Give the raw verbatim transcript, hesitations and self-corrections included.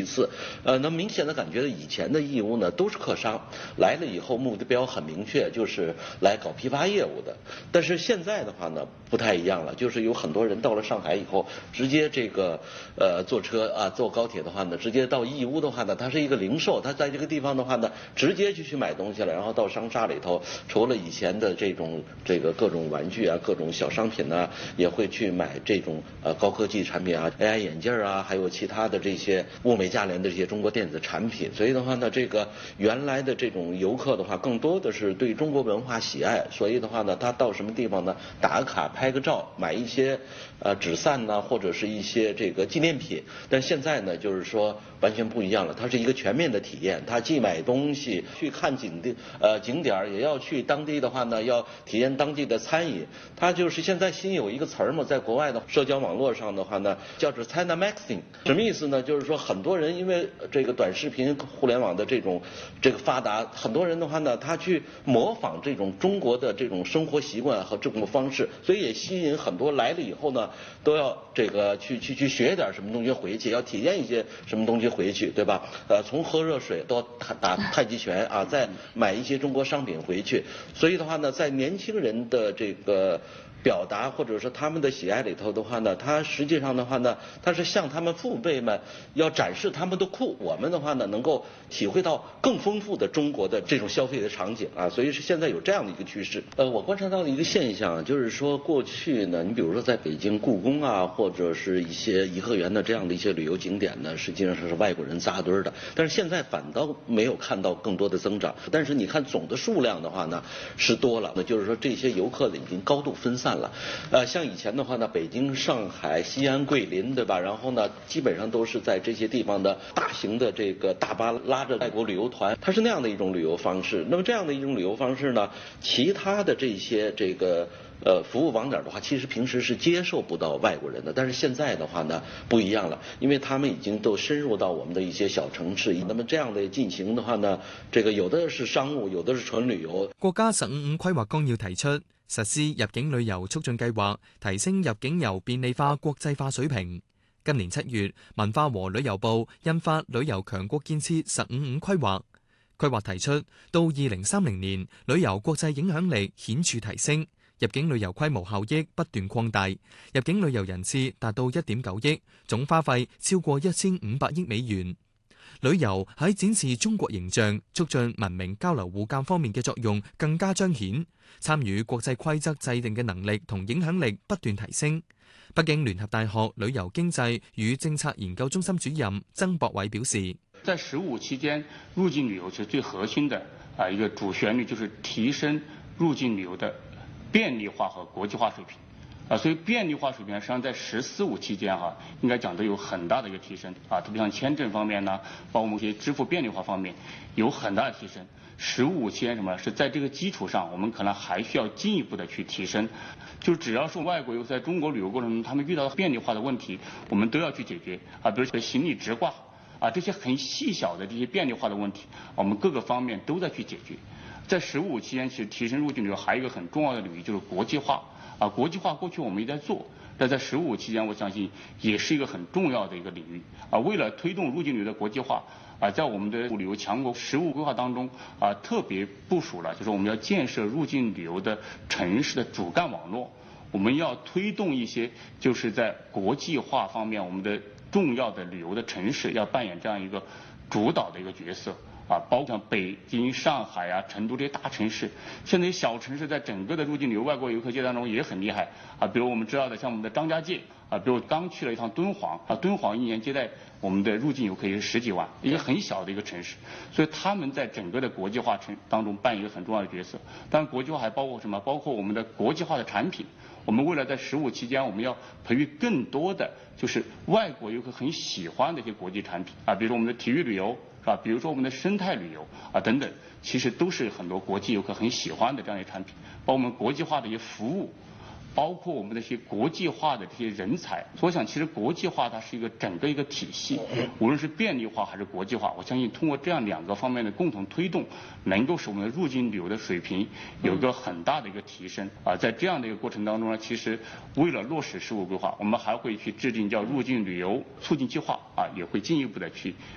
次。呃，那明显的感觉以前的义乌呢都是客商来了以后目标很明确，就是来搞批发业务的。但是现在的话呢不太一样了，就是有很多人到了上海以后，直接这个呃坐车啊坐高铁的话呢，直接到义乌的话呢，它是一个零售，它在这个地方的话呢，直接就去买东西了，然后到商厦里头，除了以前的这种这个各种玩具啊、各种小商品呢，也会去买这种呃高科技产品啊、A I 眼镜啊，还有其他的这些物美价廉的这些中国电子产品。所以的话呢，这个原来的这种游客的话，更多的是对中国文化喜爱，所以的话呢，他到什么地方呢，打个卡、拍个照，买一些呃纸伞呐、啊，或者是一些这个纪念品。但现在呢，就是说完全不一样了，它是一个全面的体验，它既买东西、去看景地呃景点，也要去当地的话呢，要体验当地的餐饮。它就是现在新有一个词儿嘛，在国外的社交网络上的话呢，叫做 China Maxing， 什么意思呢？就是说很多人因为这个短视频、互联网的这种这个发达，很多人的话呢，他去模仿这种中国的这种生活习惯和这种方式，所以也吸引很多来了以后呢，都要这个去去去学点什么东西回去，要体验一些什么东西回去，对吧？呃，从喝热水到打太极拳啊，再买一些中国商品回去。所以的话呢，在年轻人的这个表达或者说他们的喜爱里头的话呢，他实际上的话呢，他是向他们父辈们要展示他们的酷，我们的话呢能够体会到更丰富的中国的这种消费的场景啊，所以是现在有这样的一个趋势。呃，我观察到的一个现象就是说，过去呢，你比如说在北京故宫啊，或者是一些颐和园的这样的一些旅游景点呢，实际上是外国人扎堆的，但是现在反倒没有看到更多的增长。但是你看总的数量的话呢是多了，那就是说这些游客呢已经高度分散了。呃，像以前的话呢，北京、上海、西安、桂林，对吧？然后呢，基本上都是在这些地方的大型的这个大巴拉着外国旅游团，它是那样的一种旅游方式。那么这样的一种旅游方式呢，其他的这些这个呃服务网点的话，其实平时是接受不到外国人的。但是现在的话呢，不一样了，因为他们已经都深入到我们的一些小城市。那麼這樣的進行的話呢，這個有的是商務，有的是純旅遊。 國家十五五規劃綱要提出，實施入境旅遊促進計劃，提升入境遊便利化、國際化水平。今年七月，文化和旅遊部印發旅遊強國建設十五五規劃。規劃提出，到二零三零年，旅遊國際影響力顯著提升，入境旅遊規模效益不斷擴大，入境旅遊人次達到一點九億，總花費超過一千五百億美元。旅遊喺展示中國形象、促進文明交流互鑑方面嘅作用更加彰顯，參與國際規則制定嘅能力同影響力不斷提升。北京聯合大學旅遊經濟與政策研究中心主任曾博偉表示， 在十五期間，入境旅遊是最核心的啊一個主旋律，就是提升入境旅遊的便利化和國際化水平。啊，所以便利化水平實際上在十四五期間哈，應該講都有很大的一個提升啊，特別像簽證方面呢，包括我們一些支付便利化方面有很大的提升。十五期間什麼是在這個基礎上，我們可能還需要進一步的去提升。就只要是外國遊在中國旅遊過程中，他們遇到便利化的問題，我們都要去解決啊，比如說行李直掛啊，這些很細小的這些便利化的問題，我們各個方面都在去解決。在十五期間，其實提升入境旅遊還有一個很重要的領域，就是國際化。啊，國際化過去我們也在做，但在十五期間，我相信也是一個很重要的一個領域。啊，為了推動入境旅遊的國際化，啊，在我們的旅遊強國十五規劃當中，啊，特別部署了，就是我們要建設入境旅遊的城市的主幹網絡，我們要推動一些就是在國際化方面，我們的重要的旅遊的城市要扮演這樣一個主導的一個角色。啊，包括像北京、上海啊、成都這些大城市，現在小城市在整個的入境旅遊外國遊客界當中也很厲害啊。比如我們知道的，像我們的張家界啊，比如剛去了一趟敦煌啊，敦煌一年接待我們的入境遊客也是十幾萬，一個很小的一個城市，所以他們在整個的國際化城當中扮演一個很重要的角色。當然，國際化還包括什麼？包括我們的國際化的產品。我們為了在十五期間，我們要培育更多的就是外國遊客很喜歡的一些國際產品啊，比如說我們的體育旅遊。是吧？比如說我們的生態旅遊啊等等，其實都是很多國際遊客很喜歡的這樣一些產品，包括我們國際化的一些服務，包括我們的一些國際化的這些人才。所以我想，其實國際化它是一個整個一個體系，無論是便利化還是國際化，我相信通過這樣兩個方面的共同推動，能夠使我們的入境旅遊的水平有一個很大的一個提升啊。在這樣的一個過程當中呢，其實為了落實十五規劃，我們還會去制定叫入境旅遊促進計劃啊，也會進一步的去